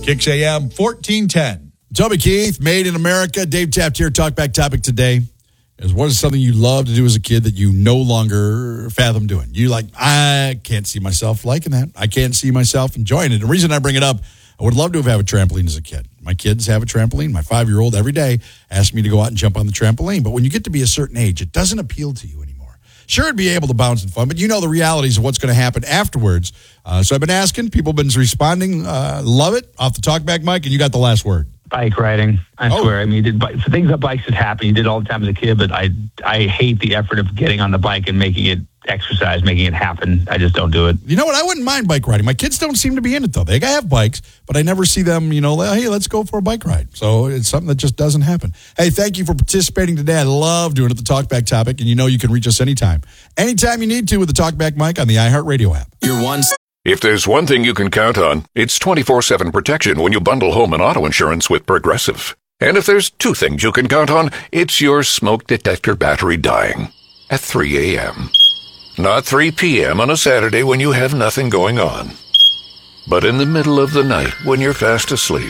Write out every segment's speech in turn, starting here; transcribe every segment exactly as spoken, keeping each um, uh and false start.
Kicks A M fourteen ten. Toby Keith, Made in America. Dave Taft here. Talkback topic today is, what is something you loved to do as a kid that you no longer fathom doing? You like, I can't see myself liking that. I can't see myself enjoying it. The reason I bring it up, I would love to have had a trampoline as a kid. My kids have a trampoline. My five-year-old every day asks me to go out and jump on the trampoline. But when you get to be a certain age, it doesn't appeal to you anymore. Sure, it'd be able to bounce and fun, but you know the realities of what's going to happen afterwards. Uh, so I've been asking. People have been responding. Uh, love it. Off the talkback mic, and you got the last word. Bike riding. I oh. swear. I mean, you did bike, things that bikes that happen. You did all the time as a kid, but I I hate the effort of getting on the bike and making it exercise, making it happen. I just don't do it. You know what? I wouldn't mind bike riding. My kids don't seem to be in it, though. They have bikes, but I never see them, you know, hey, let's go for a bike ride. So it's something that just doesn't happen. Hey, thank you for participating today. I love doing it, the Talkback topic, and you know you can reach us anytime. Anytime you need to with the Talkback mic on the iHeartRadio app. You're one... If there's one thing you can count on, it's twenty-four seven protection when you bundle home and auto insurance with Progressive. And if there's two things you can count on, it's your smoke detector battery dying at three a.m. Not three p.m. on a Saturday when you have nothing going on, but in the middle of the night when you're fast asleep.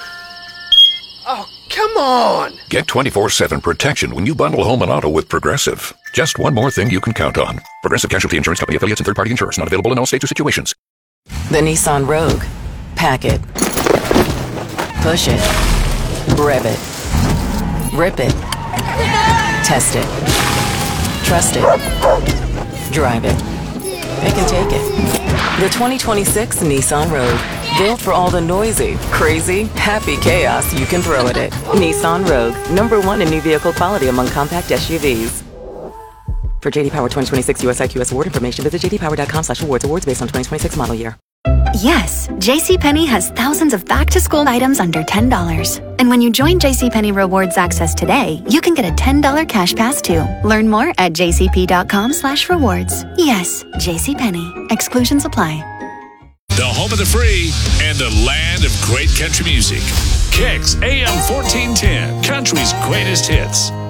Oh, come on! Get twenty-four seven protection when you bundle home and auto with Progressive. Just one more thing you can count on. Progressive Casualty Insurance Company, affiliates, and third-party insurers. Not available in all states or situations. The Nissan Rogue. Pack it. Push it. Rev it. Rip it. Test it. Trust it. Drive it. Pick and take it. The twenty twenty-six Nissan Rogue. Built for all the noisy, crazy, happy chaos you can throw at it. Nissan Rogue. Number one in new vehicle quality among compact S U Vs. For J D Power twenty twenty-six U S I Q S award information, visit j d power dot com slash awards. Awards based on twenty twenty-six model year. Yes, JCPenney has thousands of back-to-school items under ten dollars. And when you join JCPenney Rewards Access today, you can get a ten dollars cash pass too. Learn more at j c p dot com slash rewards. Yes, JCPenney. Exclusions apply. The home of the free and the land of great country music. Kicks A M fourteen ten, country's greatest hits.